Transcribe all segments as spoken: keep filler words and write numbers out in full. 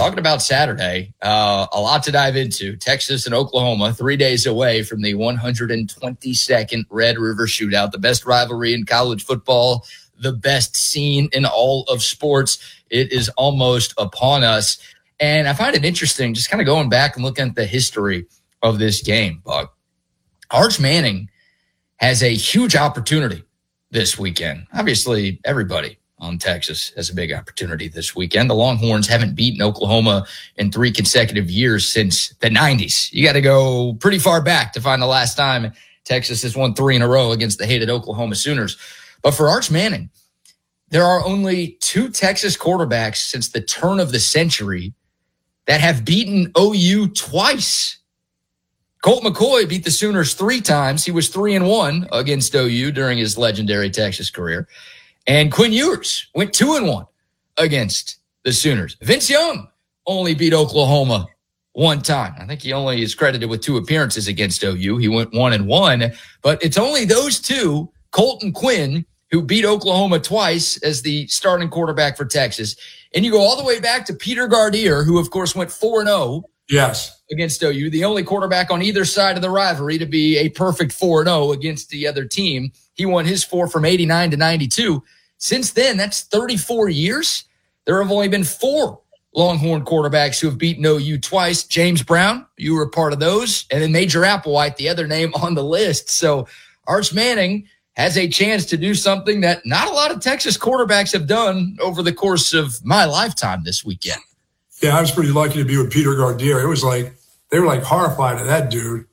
talking about Saturday, uh, a lot to dive into. Texas and Oklahoma, three days away from the one hundred twenty-second Red River Shootout, the best rivalry in college football, the best scene in all of sports. It is almost upon us. And I find it interesting, just kind of going back and looking at the history of this game, Buck. Arch Manning has a huge opportunity this weekend. Obviously, everybody on Texas has a big opportunity this weekend. The Longhorns haven't beaten Oklahoma in three consecutive years since the nineties. You got to go pretty far back to find the last time Texas has won three in a row against the hated Oklahoma Sooners. But for Arch Manning, there are only two Texas quarterbacks since the turn of the century that have beaten O U twice. Colt McCoy beat the Sooners three times. He was three and one against O U during his legendary Texas career. And Quinn Ewers went two and one against the Sooners. Vince Young only beat Oklahoma one time. I think he only is credited with two appearances against O U. He went one and one, but it's only those two, Colt and Quinn, who beat Oklahoma twice as the starting quarterback for Texas. And you go all the way back to Peter Gardier, who of course went four and oh. Yes. Against O U, the only quarterback on either side of the rivalry to be a perfect four and oh against the other team. He won his four from eighty-nine to ninety-two. Since then, that's thirty-four years. There have only been four Longhorn quarterbacks who have beaten O U twice. James Brown, you were a part of those. And then Major Applewhite, the other name on the list. So Arch Manning has a chance to do something that not a lot of Texas quarterbacks have done over the course of my lifetime this weekend. Yeah, I was pretty lucky to be with Peter Gardier. It was like, they were like horrified of that dude.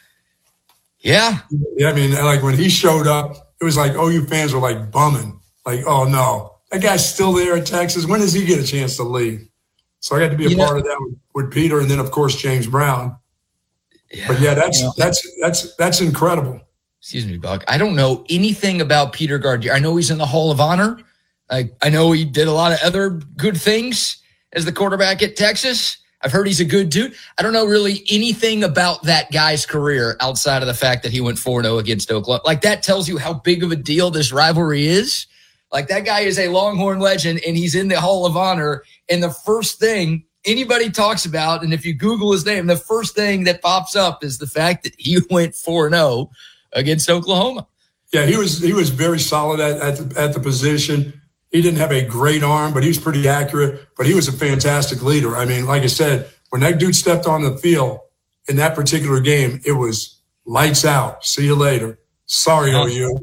Yeah. Yeah, I mean, like when he showed up, it was like O U fans were like bumming. Like, oh no, that guy's still there in Texas. When does he get a chance to leave? So I got to be a you part know, of that with, with Peter, and then of course James Brown. Yeah, but yeah, that's you know, that's that's that's incredible. Excuse me, Buck. I don't know anything about Peter Gardier. I know he's in the Hall of Honor. I I know he did a lot of other good things as the quarterback at Texas. I've heard he's a good dude. I don't know really anything about that guy's career outside of the fact that he went four and oh against Oklahoma. Like, that tells you how big of a deal this rivalry is. Like, that guy is a Longhorn legend, and he's in the Hall of Honor. And the first thing anybody talks about, and if you Google his name, the first thing that pops up is the fact that he went four and oh against Oklahoma. Yeah, he was he was very solid at, at, the, at the position. He didn't have a great arm, but he was pretty accurate. But he was a fantastic leader. I mean, like I said, when that dude stepped on the field in that particular game, it was lights out. See you later. Sorry, O U.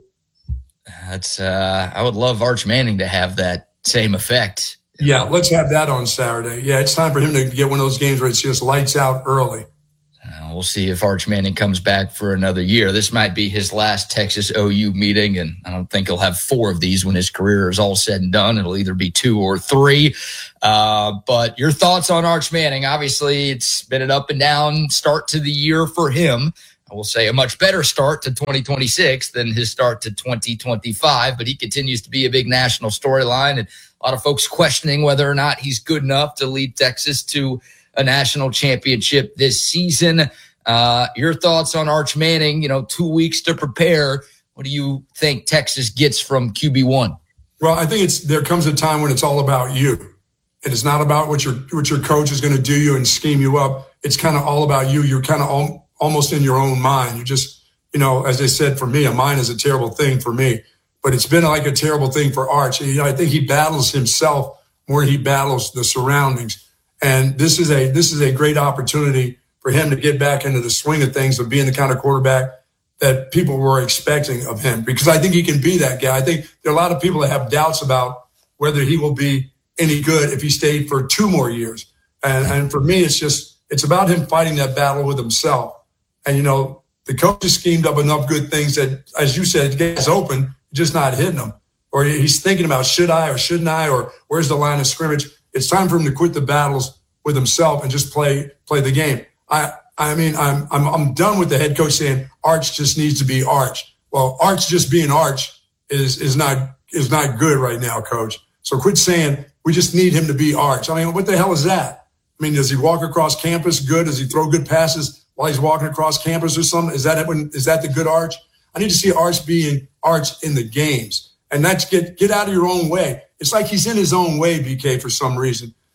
That's. Uh, I would love Arch Manning to have that same effect. Yeah, let's have that on Saturday. Yeah, it's time for him to get one of those games where it's just lights out early. Uh, we'll see if Arch Manning comes back for another year. This might be his last Texas O U meeting, and I don't think he'll have four of these when his career is all said and done. It'll either be two or three. Uh, but your thoughts on Arch Manning? Obviously, it's been an up and down start to the year for him. I will say a much better start to twenty twenty-six than his start to twenty twenty-five, but he continues to be a big national storyline, and a lot of folks questioning whether or not he's good enough to lead Texas to a national championship this season. Uh, your thoughts on Arch Manning? You know, two weeks to prepare. What do you think Texas gets from Q B one? Well, I think it's there comes a time when it's all about you. It is not about what your what your coach is going to do you and scheme you up. It's kind of all about you. You're kind of al- almost in your own mind. You just, you know, as I said, for me, a mind is a terrible thing for me. But it's been like a terrible thing for Arch. You know, I think he battles himself more than he battles the surroundings. And this is a this is a great opportunity for him to get back into the swing of things, of being the kind of quarterback that people were expecting of him. Because I think he can be that guy. I think there are a lot of people that have doubts about whether he will be any good if he stayed for two more years. And, and for me, it's just it's about him fighting that battle with himself. And, you know, the coach has schemed up enough good things that, as you said, the guy's open, just not hitting them. Or he's thinking about should I or shouldn't I, or where's the line of scrimmage. It's time for him to quit the battles with himself and just play play the game. I I mean, I'm I'm I'm done with the head coach saying Arch just needs to be Arch. Well, Arch just being Arch is is not is not good right now, Coach. So quit saying we just need him to be Arch. I mean, what the hell is that? I mean, does he walk across campus good? Does he throw good passes while he's walking across campus or something? Is that when is that the good Arch? I need to see Arch being Arch in the games. And that's get get out of your own way. It's like he's in his own way, B K, for some reason.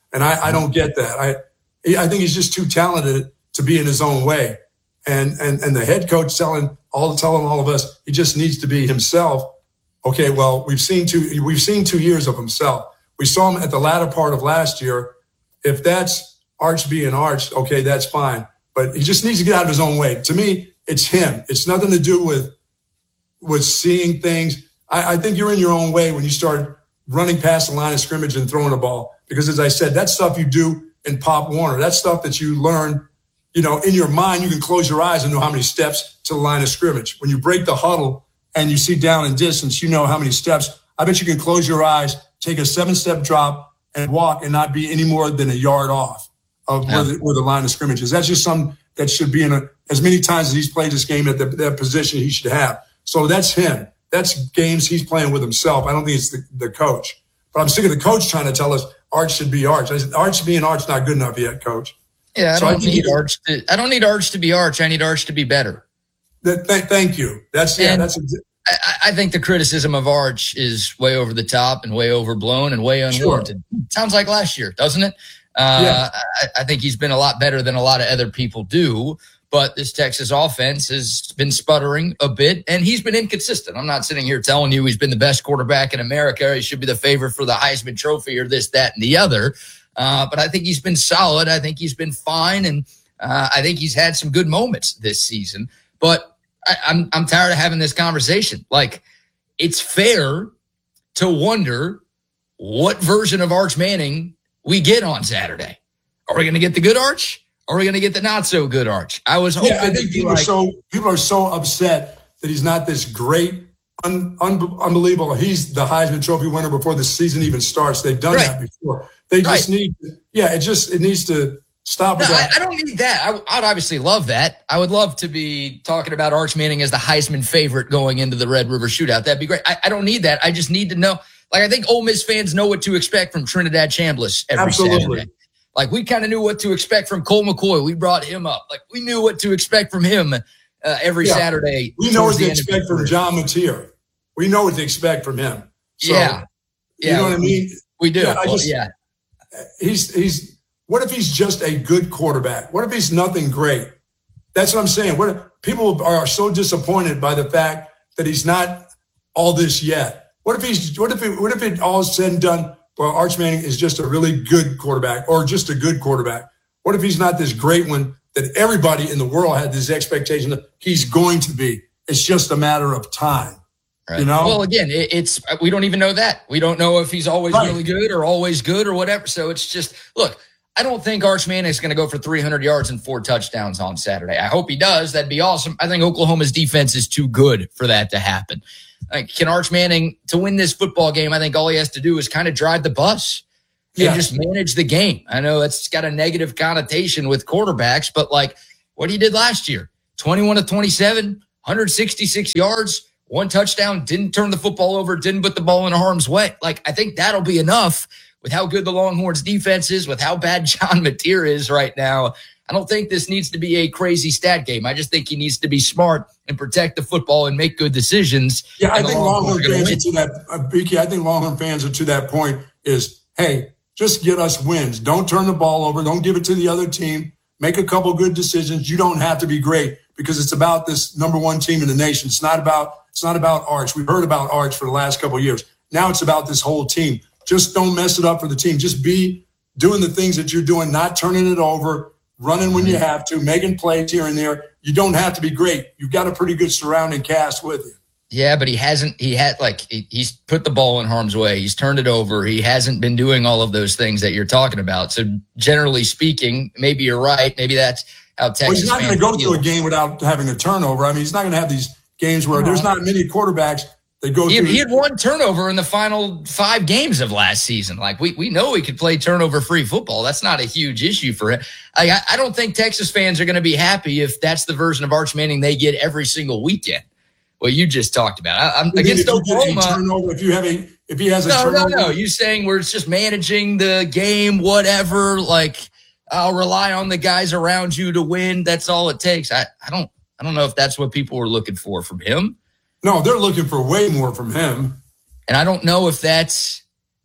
And I, I don't get that. I I think he's just too talented to be in his own way. And and and the head coach telling all telling all of us he just needs to be himself. Okay, well, we've seen two we've seen two years of himself. We saw him at the latter part of last year. If that's Arch being Arch, okay, that's fine. But he just needs to get out of his own way. To me, it's him. It's nothing to do with with seeing things. I, I think you're in your own way when you start running past the line of scrimmage and throwing a ball. Because as I said, that's stuff you do in Pop Warner. That's stuff that you learn, you know, in your mind. You can close your eyes and know how many steps to the line of scrimmage. When you break the huddle and you see down in distance, you know how many steps. I bet you can close your eyes, take a seven-step drop, and walk and not be any more than a yard off of yeah. where, the, where the line of scrimmage is. That's just something that should be in a, as many times as he's played this game at the, that position he should have. So that's him. That's games he's playing with himself. I don't think it's the, the coach. But I'm sick of the coach trying to tell us Arch should be Arch. I said, Arch being Arch not good enough yet, coach. Yeah, I so don't I need Arch to. I don't need Arch to be Arch. I need Arch to be better. That, th- thank you. That's yeah. And that's. A, I, I think the criticism of Arch is way over the top and way overblown and way unwarranted. Sure. Sounds like last year, doesn't it? Uh, yeah. I, I think he's been a lot better than a lot of other people do. But this Texas offense has been sputtering a bit, and he's been inconsistent. I'm not sitting here telling you he's been the best quarterback in America. He should be the favorite for the Heisman Trophy or this, that, and the other. Uh, but I think he's been solid. I think he's been fine, and uh, I think he's had some good moments this season. But I, I'm I'm tired of having this conversation. Like, it's fair to wonder what version of Arch Manning we get on Saturday. Are we going to get the good Arch? Or are we going to get the not so good Arch? I was hoping. Yeah, I think people, like, are so, people are so upset that he's not this great, un, un, unbelievable. He's the Heisman Trophy winner before the season even starts. They've done right. that before. They just right. need, yeah, it just it needs to stop. No, with that. I, I don't need that. I, I'd obviously love that. I would love to be talking about Arch Manning as the Heisman favorite going into the Red River Shootout. That'd be great. I, I don't need that. I just need to know. Like, I think Ole Miss fans know what to expect from Trinidad Chambliss every Absolutely. Saturday. Like, we kind of knew what to expect from Cole McCoy. We brought him up. Like, we knew what to expect from him uh, every yeah. Saturday. We know what to expect from John Mateer. We know what to expect from him. So, yeah. yeah. You know what I mean? We do. Yeah, I well, just, yeah. He's, he's, what if he's just a good quarterback? What if he's nothing great? That's what I'm saying. What if, people are so disappointed by the fact that he's not all this yet. What if he's, what if it, what if it all is said and done? Well, Arch Manning is just a really good quarterback or just a good quarterback. What if he's not this great one that everybody in the world had this expectation that he's going to be? It's just a matter of time. Right. You know? Well, again, it, it's we don't even know that. We don't know if he's always right. really good or always good or whatever. So it's just, look, I don't think Arch Manning is going to go for three hundred yards and four touchdowns on Saturday. I hope he does. That'd be awesome. I think Oklahoma's defense is too good for that to happen. Like, can Arch Manning, to win this football game, I think all he has to do is kind of drive the bus and yeah. just manage the game. I know it's got a negative connotation with quarterbacks, but like what he did last year, twenty-one to twenty-seven, one hundred sixty-six yards, one touchdown, didn't turn the football over, didn't put the ball in harm's way. Like, I think that'll be enough with how good the Longhorns defense is, with how bad John Mateer is right now. I don't think this needs to be a crazy stat game. I just think he needs to be smart and protect the football and make good decisions. Yeah, I think Longhorn fans are to that, uh, Beaky, I think Longhorn fans are to that point is, hey, just get us wins. Don't turn the ball over. Don't give it to the other team. Make a couple good decisions. You don't have to be great because it's about this number one team in the nation. It's not about, it's not about Arch. We've heard about Arch for the last couple of years. Now it's about this whole team. Just don't mess it up for the team. Just be doing the things that you're doing, not turning it over, running when you have to, making plays here and there. You don't have to be great. You've got a pretty good surrounding cast with you. Yeah, but he hasn't, he had like, he, he's put the ball in harm's way. He's turned it over. He hasn't been doing all of those things that you're talking about. So generally speaking, maybe you're right. Maybe that's how Texas. Well, he's not going to go through a game without having a turnover. I mean, he's not going to have these games where no. there's not many quarterbacks that go he, through. He had one turnover in the final five games of last season. Like, we, we know he could play turnover-free football. That's not a huge issue for him. I, I don't think Texas fans are going to be happy if that's the version of Arch Manning they get every single weekend. What you just talked about. I, I'm you against if you Oklahoma. Turnover, if you have a, if he has a no, turnover. No, no, You saying we're just managing the game, whatever. Like, I'll rely on the guys around you to win. That's all it takes. I, I don't, I don't know if that's what people were looking for from him. No, they're looking for way more from him. And I don't know if that's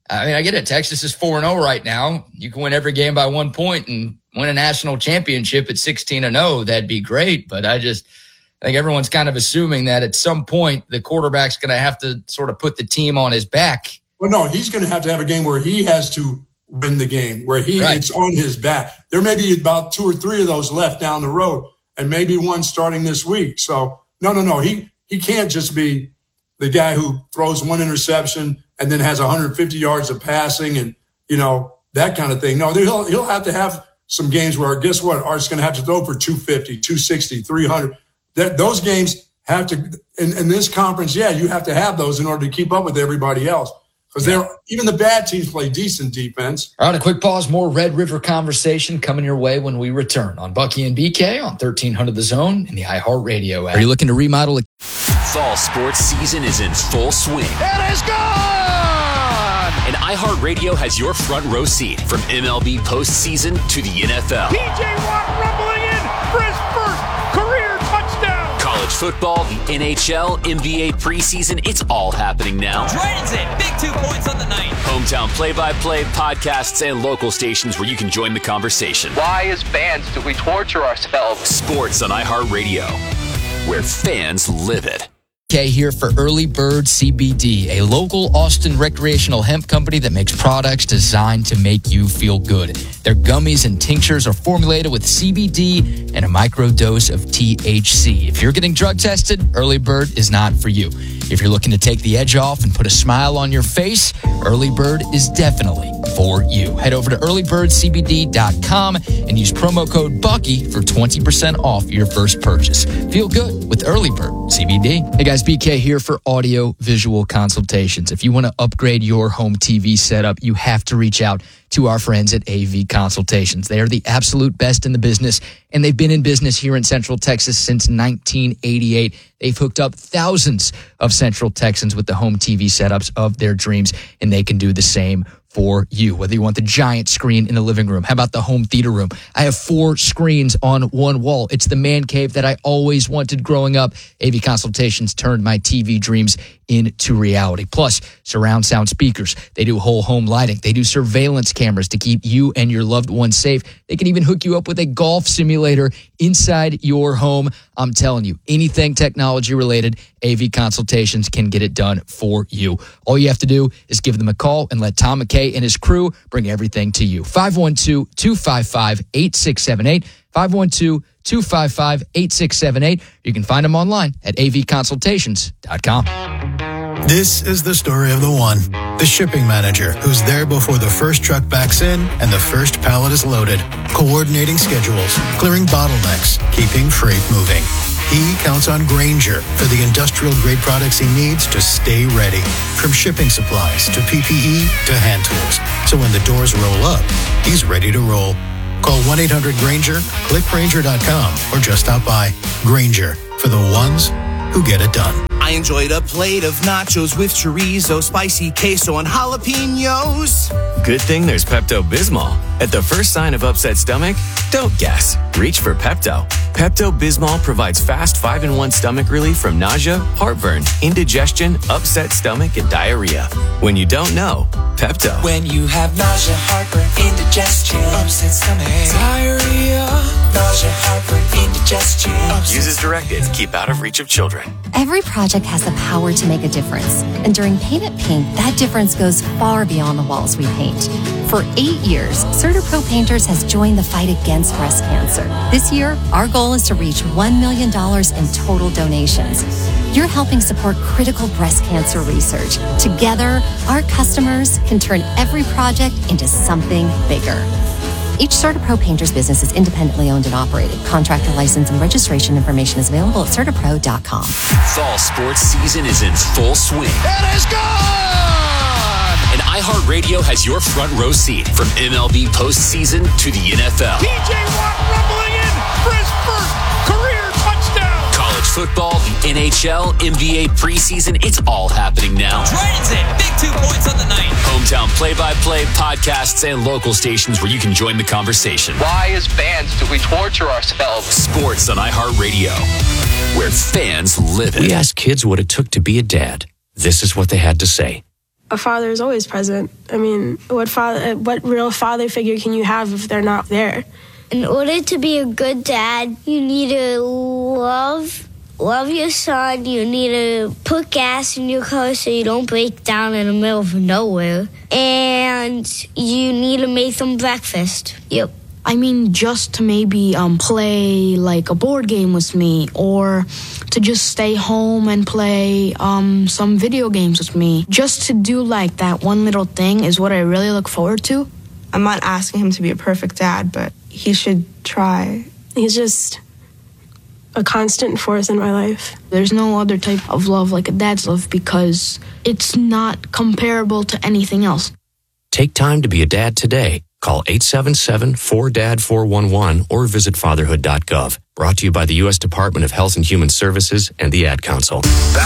I mean, I get it. Texas is four and oh right now. You can win every game by one point and win a national championship at sixteen and oh. That'd be great. But I just I think everyone's kind of assuming that at some point the quarterback's going to have to sort of put the team on his back. Well, no, he's going to have to have a game where he has to win the game, where he right. it's on his back. There may be about two or three of those left down the road, and maybe one starting this week. So, no, no, no. He he can't just be the guy who throws one interception and then has one hundred fifty yards of passing and, you know, that kind of thing. No, he'll he'll have to have some games where, guess what, Art's going to have to throw for two fifty, two sixty, three hundred. That, those games have to, in, in this conference, yeah, you have to have those in order to keep up with everybody else. Because they're even the bad teams play decent defense. All right, a quick pause. More Red River conversation coming your way when we return on Bucky and B K on thirteen hundred The Zone and the iHeartRadio app. Are you looking to remodel a fall sports season is in full swing? It is gone! And iHeartRadio has your front row seat from M L B postseason to the N F L. T J Watt rumbling in for his first career touchdown. College football, the N H L, N B A preseason, it's all happening now. Dragons in, big two points on the night. Hometown play-by-play, podcasts, and local stations where you can join the conversation. Why, as fans, do we torture ourselves? Sports on iHeartRadio, where fans live it. Okay, here for Early Bird C B D, a local Austin recreational hemp company that makes products designed to make you feel good. Their gummies and tinctures are formulated with C B D and a micro dose of T H C. If you're getting drug tested, Early Bird is not for you. If you're looking to take the edge off and put a smile on your face, Early Bird is definitely for you. Head over to early bird c b d dot com and use promo code Bucky for twenty percent off your first purchase. Feel good with Early Bird C B D. Hey guys, B K here for audio visual consultations. If you want to upgrade your home T V setup, you have to reach out to our friends at A V Consultations. They are the absolute best in the business, and they've been in business here in Central Texas since nineteen eighty-eight. They've hooked up thousands of Central Texans with the home T V setups of their dreams, and they can do the same for you. Whether you want the giant screen in the living room, how about the home theater room? I have four screens on one wall. It's the man cave that I always wanted growing up. A V Consultations turned my T V dreams into reality. Plus, surround sound speakers. They do whole home lighting. They do surveillance cameras to keep you and your loved ones safe. They can even hook you up with a golf simulator inside your home. I'm telling you, anything technology related, A V Consultations can get it done for you. All you have to do is give them a call and let Tom McKay and his crew bring everything to you. five one two, two five five, eight six seven eight. five one two, two five five, eight six seven eight. You can find them online at a v consultations dot com. This is the story of the one, the shipping manager who's there before the first truck backs in and the first pallet is loaded, coordinating schedules, clearing bottlenecks, keeping freight moving. He counts on Grainger for the industrial-grade products he needs to stay ready, from shipping supplies to P P E to hand tools. So when the doors roll up, he's ready to roll. Call one eight hundred Grainger, click Grainger dot com, or just stop by. Grainger, for the ones who get it done. I enjoyed a plate of nachos with chorizo, spicy queso, and jalapenos. Good thing there's Pepto-Bismol. At the first sign of upset stomach, don't guess. Reach for Pepto. Pepto-Bismol provides fast five in one stomach relief from nausea, heartburn, indigestion, upset stomach, and diarrhea. When you don't know, Pepto. When you have nausea, heartburn, indigestion, upset stomach, diarrhea, nausea, heartburn, indigestion. Use as directed to keep out of reach of children. Every project has the power to make a difference. And during Paint It Pink, that difference goes far beyond the walls we paint. For eight years, CertaPro Painters has joined the fight against breast cancer. This year, our goal is to reach one million dollars in total donations. You're helping support critical breast cancer research. Together, our customers can turn every project into something bigger. Each CertaPro Painters business is independently owned and operated. Contractor license and registration information is available at certapro dot com. Fall sports season is in full swing. It is gone! And iHeartRadio has your front row seat from M L B postseason to the N F L. T J Watt rumbling in for his first career touchdown. College football, the N H L, N B A preseason, it's all happening now. Dragons in, big two points on the night. Hometown play-by-play, podcasts, and local stations where you can join the conversation. Why, as fans, do we torture ourselves? Sports on iHeartRadio, where fans live it. We asked kids what it took to be a dad. This is what they had to say. A father is always present. I mean, what father, what real father figure can you have if they're not there? In order to be a good dad, you need to love love your son. You need to put gas in your car so you don't break down in the middle of nowhere. And you need to make them breakfast. Yep. I mean, just to maybe um, play like a board game with me, or to just stay home and play um, some video games with me. Just to do like that one little thing is what I really look forward to. I'm not asking him to be a perfect dad, but he should try. He's just a constant force in my life. There's no other type of love like a dad's love because it's not comparable to anything else. Take time to be a dad today. Call eight seven seven, four D A D, four one one or visit fatherhood dot gov. Brought to you by the U S Department of Health and Human Services and the Ad Council.